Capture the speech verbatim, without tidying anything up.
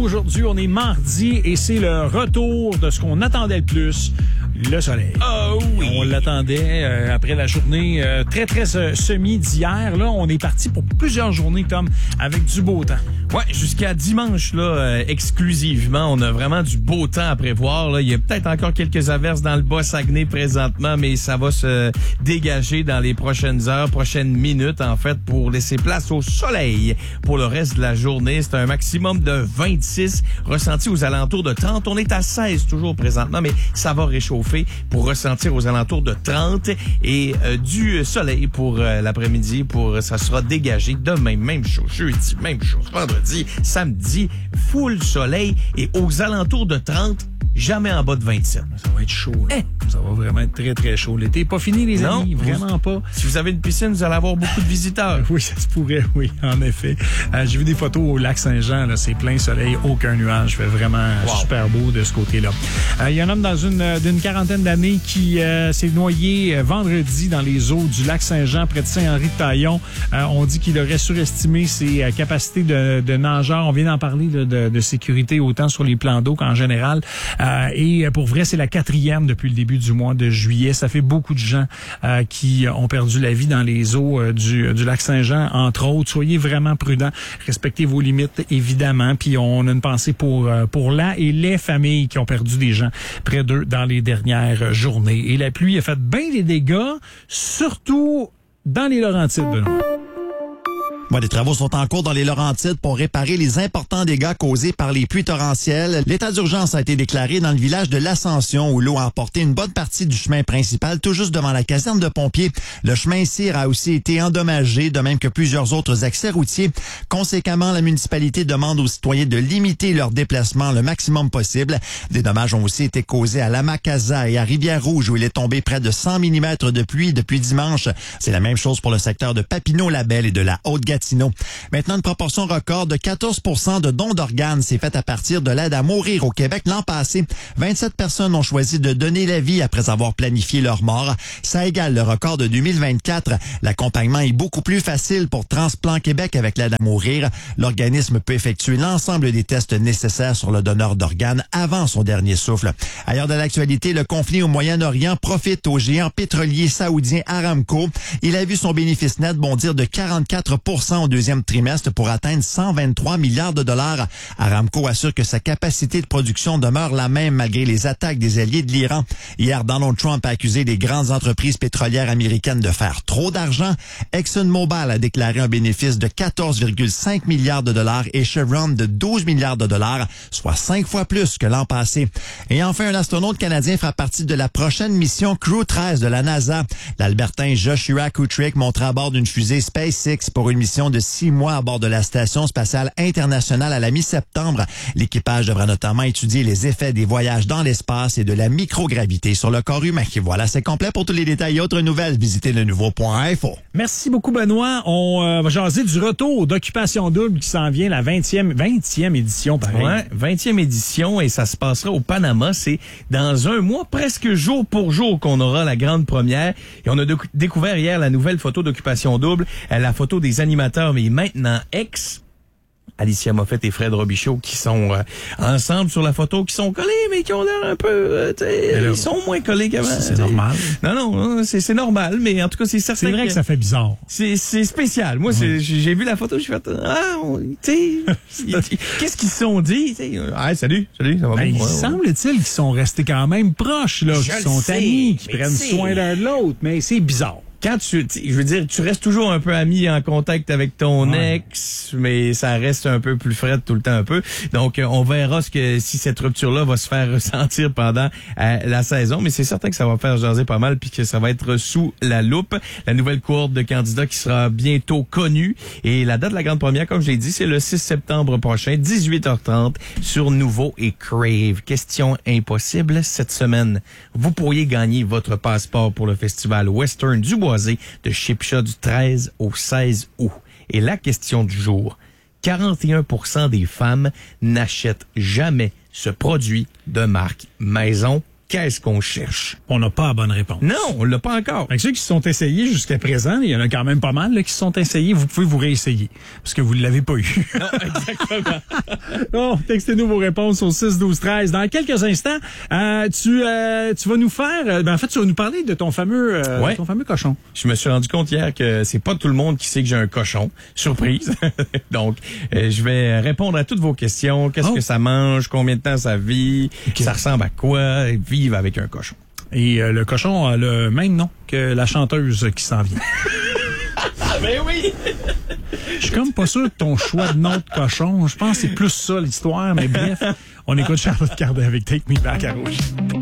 Aujourd'hui, on est mardi et c'est le retour de ce qu'on attendait le plus, le soleil. Oh oui! On l'attendait euh, après la journée euh, très, très euh, semi d'hier. Là, on est parti pour plusieurs journées, Tom, avec du beau temps. Ouais, jusqu'à dimanche, là, euh, exclusivement, on a vraiment du beau temps à prévoir. Là. Il y a peut-être encore quelques averses dans le Bas-Saguenay présentement, mais ça va se dégager dans les prochaines heures, prochaines minutes, en fait, pour laisser place au soleil. Pour le reste de la journée, c'est un maximum de vingt-six, ressenti aux alentours de trente. On est à seize toujours présentement, mais ça va réchauffer pour ressentir aux alentours de trente et euh, du soleil pour euh, l'après-midi. Pour ça sera dégagé demain, même chose, jeudi, même chose, vendredi, samedi, full soleil et aux alentours de trente, jamais en bas de vingt-sept. Ça va être chaud. Là. Eh. Ça va vraiment être très, très chaud. L'été n'est pas fini, les non, amis. Vraiment pas. Si vous avez une piscine, vous allez avoir beaucoup de visiteurs. Oui, ça se pourrait, oui, en effet. Euh, j'ai vu des photos au lac Saint-Jean. Là, c'est plein soleil, aucun nuage. Fait vraiment wow. super beau de ce côté-là. Il euh, y a un homme dans une d'une quarantaine d'années qui euh, s'est noyé euh, vendredi dans les eaux du lac Saint-Jean, près de Saint-Henri-de-Taillon. Euh, on dit qu'il aurait surestimé ses euh, capacités de, de nageur. On vient d'en parler là, de, de sécurité, autant sur les plans d'eau qu'en général. Euh, et pour vrai, c'est la quatrième depuis le début du mois de juillet. Ça fait beaucoup de gens euh, qui ont perdu la vie dans les eaux euh, du, du lac Saint-Jean, entre autres. Soyez vraiment prudents. Respectez vos limites, évidemment. Puis on a une pensée pour, euh, pour la et les familles qui ont perdu des gens près d'eux dans les dernières journées. Et la pluie a fait bien des dégâts, surtout dans les Laurentides, Benoît. Ouais, des travaux sont en cours dans les Laurentides pour réparer les importants dégâts causés par les pluies torrentielles. L'état d'urgence a été déclaré dans le village de l'Ascension où l'eau a emporté une bonne partie du chemin principal tout juste devant la caserne de pompiers. Le chemin Cyr a aussi été endommagé, de même que plusieurs autres accès routiers. Conséquemment, la municipalité demande aux citoyens de limiter leur déplacement le maximum possible. Des dommages ont aussi été causés à Lamakaza et à Rivière-Rouge où il est tombé près de cent millimètres de pluie depuis dimanche. C'est la même chose pour le secteur de Papineau-Labelle et de la Haute-Gatineau. Maintenant, une proportion record de quatorze pour cent de dons d'organes s'est faite à partir de l'aide à mourir au Québec l'an passé. vingt-sept personnes ont choisi de donner la vie après avoir planifié leur mort. Ça égale le record de deux mille vingt-quatre. L'accompagnement est beaucoup plus facile pour Transplant Québec avec l'aide à mourir. L'organisme peut effectuer l'ensemble des tests nécessaires sur le donneur d'organes avant son dernier souffle. Ailleurs de l'actualité, le conflit au Moyen-Orient profite au géant pétrolier saoudien Aramco. Il a vu son bénéfice net bondir de quarante-quatre pour cent au deuxième trimestre pour atteindre cent vingt-trois milliards de dollars. Aramco assure que sa capacité de production demeure la même malgré les attaques des alliés de l'Iran. Hier, Donald Trump a accusé les grandes entreprises pétrolières américaines de faire trop d'argent. ExxonMobil a déclaré un bénéfice de quatorze virgule cinq milliards de dollars et Chevron de douze milliards de dollars, soit cinq fois plus que l'an passé. Et enfin, un astronaute canadien fera partie de la prochaine mission Crew treize de la NASA. L'Albertain Joshua Kutrick montera à bord d'une fusée SpaceX pour une mission de six mois à bord de la Station spatiale internationale à la mi-septembre. L'équipage devra notamment étudier les effets des voyages dans l'espace et de la microgravité sur le corps humain. Et voilà, c'est complet. Pour tous les détails et autres nouvelles, visitez le nouveau point info. Merci beaucoup, Benoît. On euh, va jaser du retour d'Occupation Double qui s'en vient, la vingtième, vingtième édition, pareil. Ouais, vingtième édition et ça se passera au Panama. C'est dans un mois, presque jour pour jour, qu'on aura la grande première. Et on a de- découvert hier la nouvelle photo d'Occupation Double, la photo des animateurs, mais maintenant ex, Alicia Moffett et Fred Robichaud qui sont euh, ensemble sur la photo, qui sont collés, mais qui ont l'air un peu... Euh, ils sont moins collés qu'avant. C'est normal. Non, non, c'est, c'est normal, mais en tout cas, c'est certain C'est vrai que, que ça fait bizarre. C'est, c'est spécial. Moi, c'est, j'ai vu la photo, j'ai fait... Ah, tu sais... Qu'est-ce qu'ils se sont dit? T'sais? Ah, salut, salut, ça va Ben, bien? il Ouais, ouais. semble-t-il qu'ils sont restés quand même proches, là, Je qu'ils sont sais, amis, qu'ils mais prennent t'sais... soin l'un de l'autre, mais c'est bizarre. Quand tu, je veux dire, tu restes toujours un peu ami en contact avec ton ouais. ex, mais ça reste un peu plus frais tout le temps un peu. Donc, euh, on verra ce que si cette rupture-là va se faire ressentir pendant euh, la saison, mais c'est certain que ça va faire jaser pas mal puis que ça va être sous la loupe. La nouvelle cohorte de candidats qui sera bientôt connue et la date de la grande première, comme je l'ai dit, c'est le six septembre prochain, dix-huit heures trente sur Nouveau et Crave. Question impossible cette semaine. Vous pourriez gagner votre passeport pour le festival Western du Bois de Chipcha du treize au seize août. Et la question du jour, quarante et un pour cent des femmes n'achètent jamais ce produit de marque maison. qu'est-ce qu'on cherche? On n'a pas la bonne réponse. Non, on l'a pas encore. Fait que ceux qui se sont essayés jusqu'à présent, il y en a quand même pas mal là, qui se sont essayés. Vous pouvez vous réessayer parce que vous ne l'avez pas eu. Non, exactement. Bon, textez-nous vos réponses au six douze treize. Dans quelques instants, euh, tu euh, tu vas nous faire... Euh, ben en fait, tu vas nous parler de ton fameux, euh, ouais. ton fameux cochon. Je me suis rendu compte hier que c'est pas tout le monde qui sait que j'ai un cochon. Surprise. Donc, euh, je vais répondre à toutes vos questions. Qu'est-ce oh. que ça mange? Combien de temps ça vit? Okay. Ça ressemble à quoi? Vivre avec un cochon. Et euh, le cochon a le même nom que la chanteuse qui s'en vient. Mais oui! Je suis comme pas sûr de ton choix de nom de cochon. Je pense que c'est plus ça l'histoire, mais bref, on écoute Charlotte Cardin avec Take Me Back à Rouge.